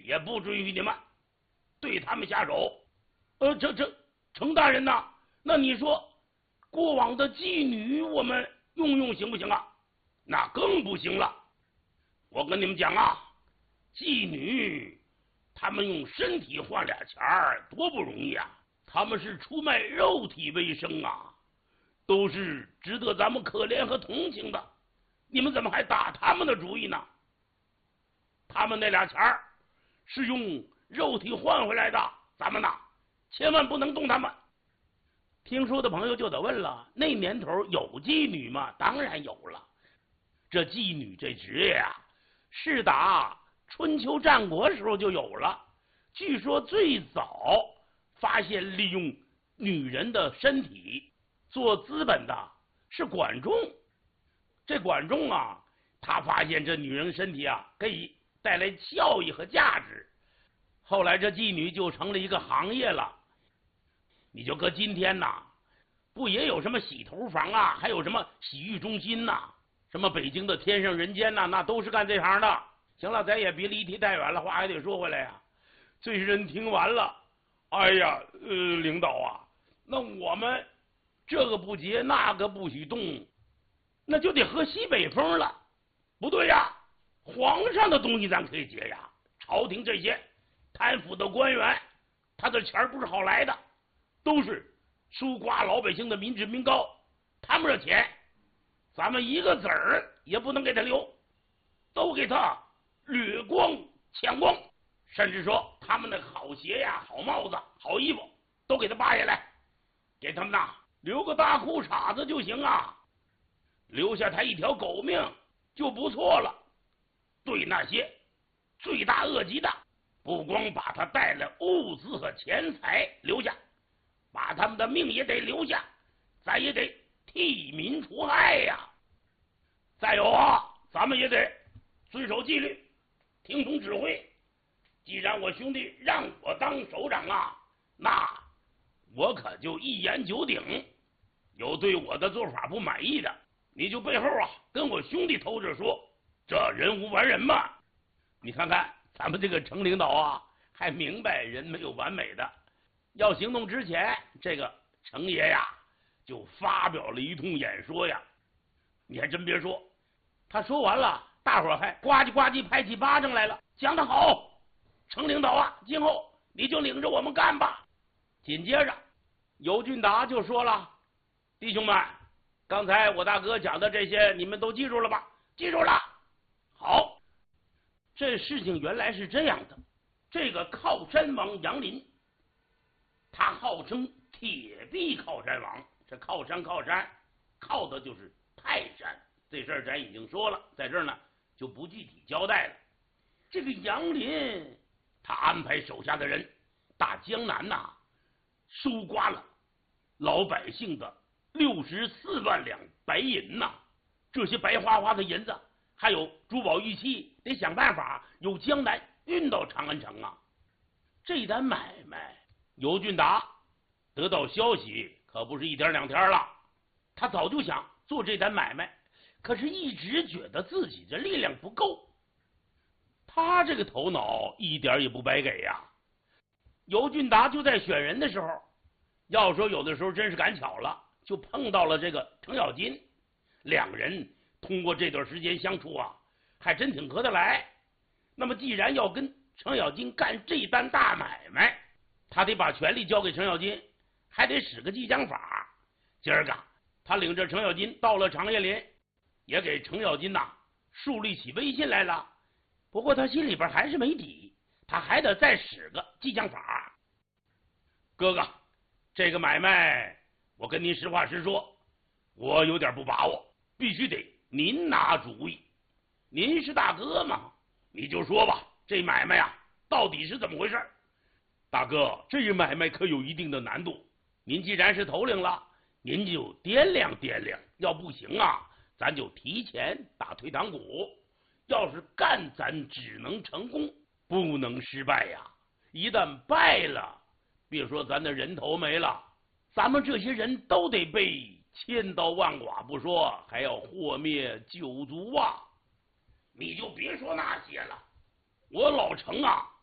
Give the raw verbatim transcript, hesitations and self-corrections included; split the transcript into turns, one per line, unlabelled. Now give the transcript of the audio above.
也不准许你们对他们下手。呃，这这程大人呐，那你说过往的妓女我们用用行不行啊？那更不行了。我跟你们讲啊，妓女他们用身体换俩钱儿多不容易啊，他们是出卖肉体为生啊，都是值得咱们可怜和同情的。你们怎么还打他们的主意呢？他们那俩钱儿是用肉体换回来的，咱们呐千万不能动他们。听说的朋友就得问了，那年头有妓女吗？当然有了。这妓女这职业啊，是打春秋战国时候就有了。据说最早发现利用女人的身体做资本的是管仲。这管仲啊，他发现这女人身体啊可以带来效益和价值，后来这妓女就成了一个行业了。你就搁今天呐，不也有什么洗头房啊，还有什么洗浴中心呐，什么北京的天上人间呐，那都是干这行的。行了，咱也别离题太远了，话还得说回来呀。这些人听完了，哎呀，呃，领导啊，那我们这个不结，那个不许动，那就得喝西北风了。不对呀，皇上的东西咱可以结呀，朝廷这些贪腐的官员，他的钱不是好来的，都是搜刮老百姓的民脂民膏，他们的钱咱们一个子儿也不能给他留，都给他掠光抢光，甚至说他们的好鞋呀、好帽子、好衣服都给他扒下来，给他们呐留个大裤衩子就行啊，留下他一条狗命就不错了。对那些罪大恶极的，不光把他带来物资和钱财留下，把他们的命也得留下，咱也得替民除害呀。再有啊，咱们也得遵守纪律，听从指挥。既然我兄弟让我当首长啊，那我可就一言九鼎。有对我的做法不满意的，你就背后啊跟我兄弟偷着说，这人无完人嘛。你看看咱们这个程领导啊，还明白人没有完美的。要行动之前，这个程爷呀就发表了一通演说呀。你还真别说，他说完了，大伙儿还呱唧呱唧拍起巴掌来了，讲得好，程领导啊，今后你就领着我们干吧。紧接着尤俊达就说了，弟兄们，刚才我大哥讲的这些你们都记住了吧？记住了。好，这事情原来是这样的，这个靠山王杨林，他号称铁壁靠山王。这靠山靠山靠的就是泰山，这事儿咱已经说了，在这儿呢就不具体交代了。这个杨林他安排手下的人打江南呐、啊，收刮了老百姓的六十四万两白银呐、啊，这些白花花的银子还有珠宝玉器，得想办法由江南运到长安城啊。这单买卖尤俊达得到消息可不是一天两天了，他早就想做这单买卖，可是一直觉得自己的力量不够。他这个头脑一点也不白给呀。尤俊达就在选人的时候，要说有的时候真是赶巧了，就碰到了这个程咬金。两人通过这段时间相处啊，还真挺合得来。那么既然要跟程咬金干这单大买卖，他得把权力交给程咬金，还得使个激将法。今儿个他领着程咬金到了长叶林，也给程咬金呐、啊、树立起威信来了。不过他心里边还是没底，他还得再使个激将法。哥哥，这个买卖我跟您实话实说，我有点不把握，必须得您拿主意。您是大哥嘛，你就说吧，这买卖啊到底是怎么回事？大哥，这一买卖可有一定的难度，您既然是头领了，您就掂量掂量，要不行啊，咱就提前打退堂鼓。要是干，咱只能成功，不能失败呀。一旦败了，别说咱的人头没了，咱们这些人都得被千刀万剐不说，还要祸灭九族啊！你就别说那些了，我老程啊，